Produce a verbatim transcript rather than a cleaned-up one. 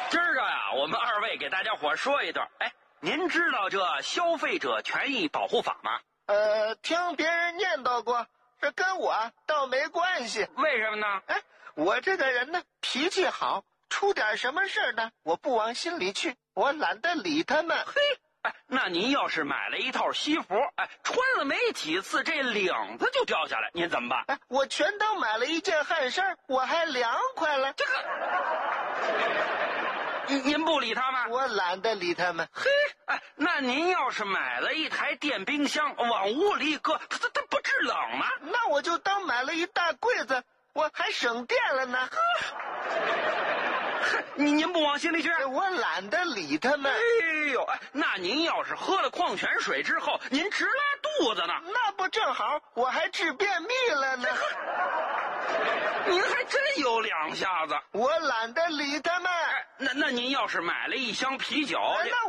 今儿个呀，我们二位给大家伙说一段。哎，您知道这消费者权益保护法吗？ 呃，听别人念叨过，这跟我倒没关系。 为什么呢？ 哎，我这个人呢，脾气好，出点什么事呢，我不往心里去，我懒得理他们。 嘿，哎，那您要是买了一套西服，哎，穿了没几次，这领子就掉下来，您怎么办？ 哎，我全都买了一件汗衫，我还凉快了。 这个，您您不理他们？ 我懒得理他们。 嘿，哎，那您要是买了一台电冰箱，往屋里一搁，它它它不制冷吗？ 那我就当买了一大柜子，我还省电了呢。 您您不往心里去？ 我懒得理他们。 哎呦，哎，那您要是喝了矿泉水之后，您直拉肚子呢？ 那不正好，我还治便秘了呢。 您还真有两下子。 我懒得理他们。 哎，那那您要是买了一箱啤酒， 那